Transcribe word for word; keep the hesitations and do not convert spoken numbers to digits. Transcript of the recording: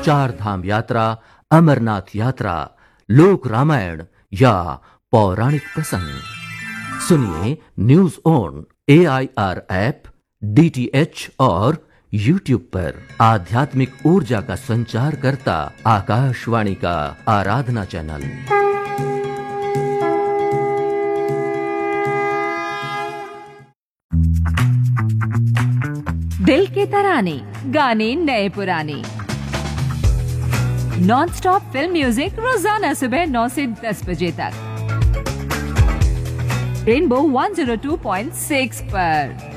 चार धाम यात्रा, अमरनाथ यात्रा, लोक रामायण या पौराणिक प्रसंग सुनिए news on A I R app, D T H और यूट्यूब पर। आध्यात्मिक ऊर्जा का संचार करता आकाशवाणी का आराधना चैनल। दिल के तराने, गाने नए पुराने, नॉन स्टॉप फिल्म म्यूजिक रोजाना सुबह नौ से दस बजे तक rainbow one zero two point six पर।